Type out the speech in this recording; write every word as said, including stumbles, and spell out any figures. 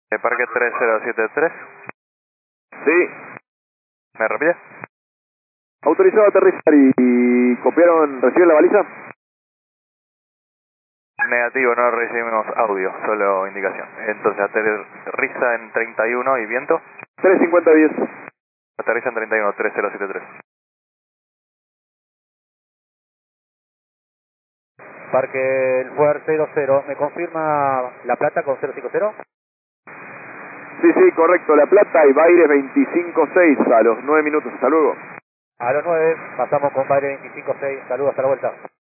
¿De Parque tres cero siete tres? Sí. ¿Me repite? Autorizado a aterrizar y, y copiaron, ¿reciben la baliza? Negativo, no recibimos audio, solo indicación. Entonces, aterriza en treinta y uno y viento. tres cincuenta diez. Aterriza en treinta y uno, tres cero siete tres. Parque El Fuer cero cero, ¿me confirma La Plata con cero cinco cero? Sí, sí, correcto. La Plata y Baires veinticinco seis a los nueve minutos. Hasta luego. A los nueve, pasamos con Baile veinticinco seis, saludos, hasta la vuelta.